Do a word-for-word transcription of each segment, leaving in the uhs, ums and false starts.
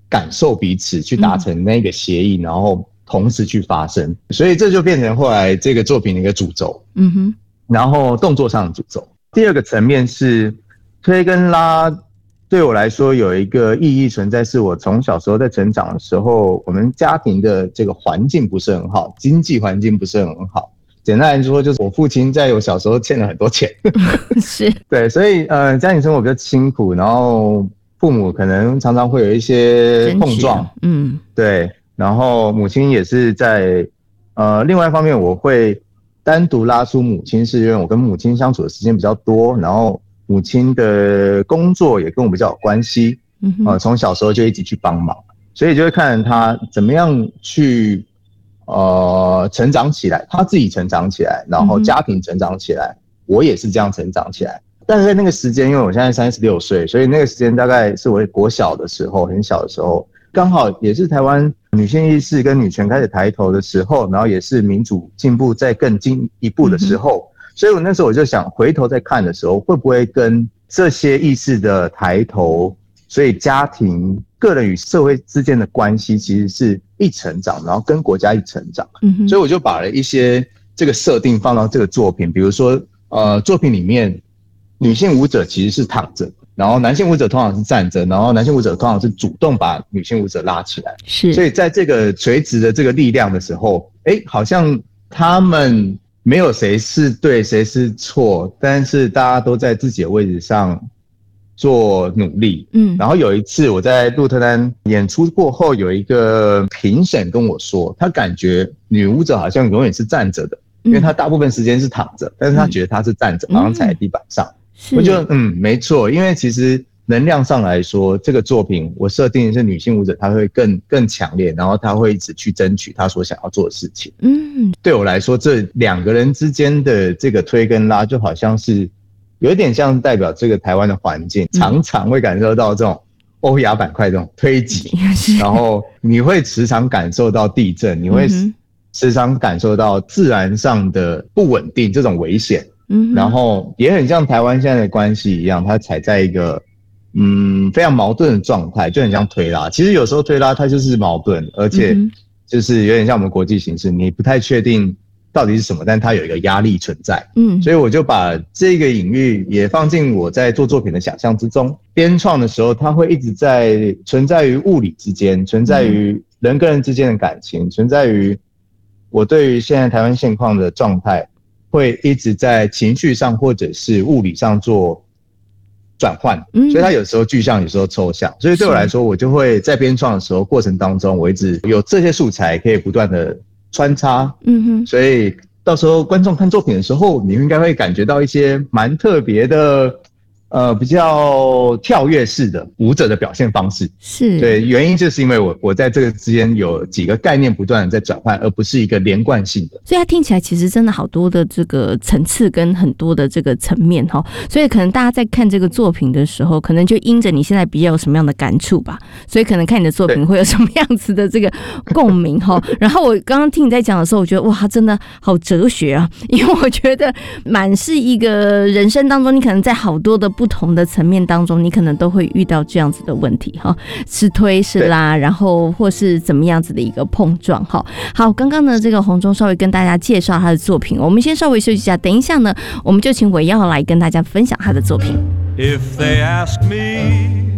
感受彼此，去达成那个协议，嗯、然后同时去发生，所以这就变成后来这个作品的一个主轴。嗯哼，然后动作上的主轴。第二个层面是推跟拉，对我来说有一个意义存在，是我从小时候在成长的时候，我们家庭的这个环境不是很好，经济环境不是很好。简单来说，就是我父亲在我小时候欠了很多钱， 是对，所以呃，家庭生活比较辛苦，然后父母可能常常会有一些碰撞，嗯，对，然后母亲也是在呃，另外一方面，我会单独拉出母亲，是因为我跟母亲相处的时间比较多，然后母亲的工作也跟我比较有关系，嗯，呃，从小时候就一起去帮忙，所以就会看她怎么样去。呃，成长起来，他自己成长起来，然后家庭成长起来，嗯、我也是这样成长起来。但是在那个时间，因为我现在三十六岁，所以那个时间大概是我国小的时候，很小的时候，刚好也是台湾女性意识跟女权开始抬头的时候，然后也是民主进步再更进一步的时候，嗯、所以我那时候我就想，回头再看的时候，会不会跟这些意识的抬头，所以家庭、个人与社会之间的关系其实是一成长，然后跟国家一成长，嗯，所以我就把了一些这个设定放到这个作品，比如说，呃，作品里面女性舞者其实是躺着，然后男性舞者通常是站着，然后男性舞者通常是主动把女性舞者拉起来，是，所以在这个垂直的这个力量的时候，哎，好像他们没有谁是对谁是错，但是大家都在自己的位置上做努力，嗯，然后有一次我在鹿特丹演出过后，有一个评审跟我说，他感觉女舞者好像永远是站着的，因为她大部分时间是躺着，但是他觉得她是站着，好像踩在地板上。我觉得嗯，没错，因为其实能量上来说，这个作品我设定的是女性舞者，她会更更强烈，然后她会一直去争取她所想要做的事情。嗯，对我来说，这两个人之间的这个推跟拉，就好像是。有点像代表这个台湾的环境，常常会感受到这种欧亚板块这种推挤，然后你会时常感受到地震，你会时常感受到自然上的不稳定这种危险，然后也很像台湾现在的关系一样，它踩在一个嗯非常矛盾的状态，就很像推拉。其实有时候推拉它就是矛盾，而且就是有点像我们国际形势，你不太确定到底是什么，但它有一个压力存在，嗯，所以我就把这个隐喻也放进我在做作品的想象之中。编创的时候，它会一直在存在于物理之间，存在于人跟人之间的感情，存在于我对于现在台湾现况的状态，会一直在情绪上或者是物理上做转换，嗯，所以它有时候具象，有时候抽象。所以对我来说，我就会在编创的时候过程当中，我一直有这些素材可以不断的穿插，嗯哼，所以到时候观众看作品的时候，你应该会感觉到一些蛮特别的，呃，比较跳跃式的舞者的表现方式。是，对，原因就是因为我我在这个之间有几个概念不断的在转换，而不是一个连贯性的。 所以它听起来其实真的好多的这个层次跟很多的这个层面哈，所以可能大家在看这个作品的时候，可能就因着你现在比较有什么样的感触吧，所以可能看你的作品会有什么样子的这个共鸣哈。然后我刚刚听你在讲的时候，我觉得哇，真的好哲学啊，因为我觉得蛮是一个人生当中，你可能在好多的不同的层面当中，你可能都会遇到这样子的问题哈，是推是拉，然后或是怎么样子的一个碰撞哈。好，刚刚呢这个洪忠稍微跟大家介绍他的作品，我们先稍微休息一下，等一下呢我们就请伟耀来跟大家分享他的作品。If they ask me,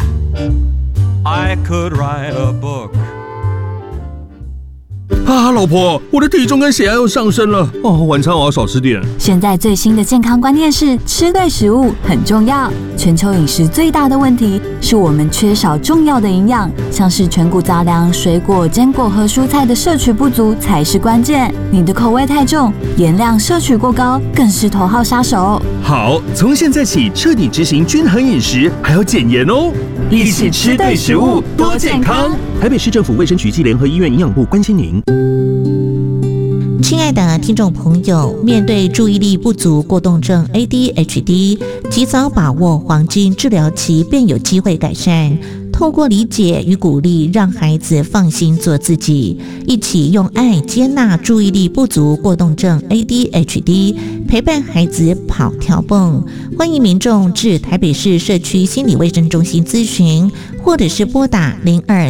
I could write a book. 啊，老婆，我的体重跟血压又上升了哦，晚餐我要少吃点。 现在最新的健康观念是吃对食物很重要。全球饮食最大的问题是我们缺少重要的营养，像是全谷杂粮、水果、坚果和蔬菜的摄取不足才是关键。你的口味太重，盐量摄取过高，更是头号杀手。 好，从现在起彻底执行均衡饮食，还要减盐哦。一起吃对食物，多健康。台北市政府卫生局暨联合医院营养部关心您。 亲爱的听众朋友，面对注意力不足过动症 A D H D， 及早把握黄金治疗期，便有机会改善。透过理解与鼓励，让孩子放心做自己，一起用爱接纳注意力不足过动症 A D H D， 陪伴孩子跑跳蹦。欢迎民众至台北市社区心理卫生中心咨询，或者是拨打零二